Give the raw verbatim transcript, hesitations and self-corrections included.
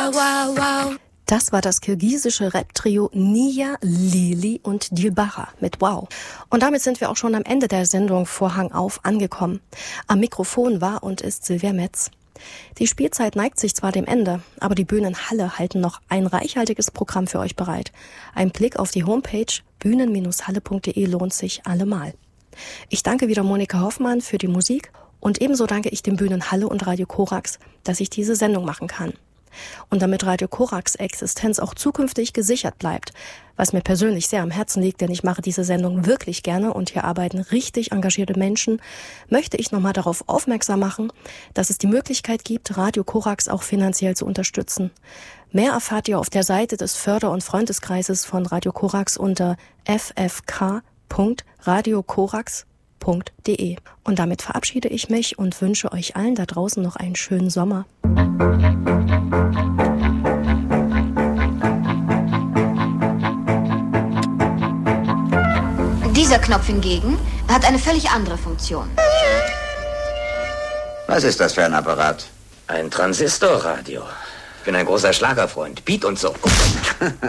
wow, wow, wow. Das war das kirgisische Rap-Trio Nia, Lili und Dilbara mit Wow. Und damit sind wir auch schon am Ende der Sendung Vorhang auf angekommen. Am Mikrofon war und ist Silvia Metz. Die Spielzeit neigt sich zwar dem Ende, aber die Bühnenhalle halten noch ein reichhaltiges Programm für euch bereit. Ein Blick auf die Homepage bühnen Bindestrich halle punkt de lohnt sich allemal. Ich danke wieder Monika Hoffmann für die Musik und ebenso danke ich dem Bühnenhalle und Radio Korax, dass ich diese Sendung machen kann. Und damit Radio Korax' Existenz auch zukünftig gesichert bleibt, was mir persönlich sehr am Herzen liegt, denn ich mache diese Sendung wirklich gerne und hier arbeiten richtig engagierte Menschen, möchte ich nochmal darauf aufmerksam machen, dass es die Möglichkeit gibt, Radio Korax auch finanziell zu unterstützen. Mehr erfahrt ihr auf der Seite des Förder- und Freundeskreises von Radio Korax unter f f k punkt radio korax punkt de. Und damit verabschiede ich mich und wünsche euch allen da draußen noch einen schönen Sommer. Dieser Knopf hingegen hat eine völlig andere Funktion. Was ist das für ein Apparat? Ein Transistorradio. Ich bin ein großer Schlagerfreund. Beat und so.